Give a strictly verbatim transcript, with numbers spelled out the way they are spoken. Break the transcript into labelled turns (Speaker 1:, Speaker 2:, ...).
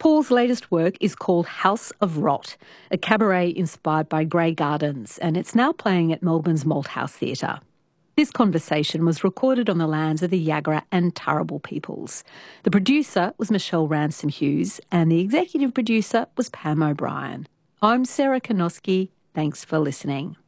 Speaker 1: Paul's latest work is called House of Rot, a cabaret inspired by Grey Gardens, and it's now playing at Melbourne's Malthouse Theatre. This conversation was recorded on the lands of the Yagara and Turrbal peoples. The producer was Michelle Ransom-Hughes and the executive producer was Pam O'Brien. I'm Sarah Konoski. Thanks for listening.